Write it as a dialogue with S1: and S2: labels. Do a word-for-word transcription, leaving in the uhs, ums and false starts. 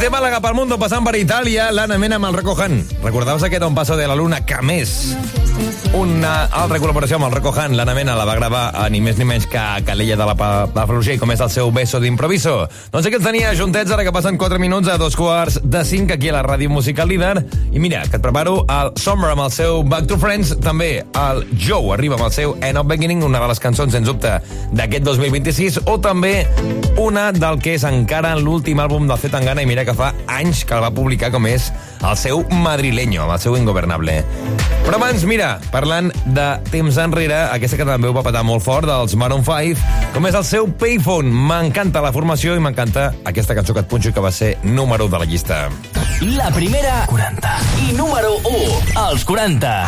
S1: De Màlaga pel Mundo, passant per Itàlia, l'Anna Mena amb el Recojan. Recordaves aquest On Paso de la Luna, que més una altra col·laboració amb el Recojan, l'Anna Mena la va gravar a ni més ni menys que a Calella de la Palafrugell, com és el seu Beso d'Improviso. Doncs aquí els tenia juntets, ara que passen quatre minuts a dos quarts de cinc aquí a la Ràdio Musical Líder. I mira, que et preparo el Summer amb el seu Back to Friends, també el Joe arriba amb el seu End of Beginning, una de les cançons, sens dubte, d'aquest dos mil vint-i-sis, o també una del que és encara l'últim àlbum del C. Tangana, i mira que fa anys que el va publicar, com és el seu Madrileño, amb el seu Ingobernable. Però abans, mira, parlant de temps enrere, aquesta que també ho va patar molt fort, dels Maroon five, com és el seu Payphone. M'encanta la formació i m'encanta aquesta cançó que et punxo, que va ser número u de la llista.
S2: La primera quaranta i número u als quaranta.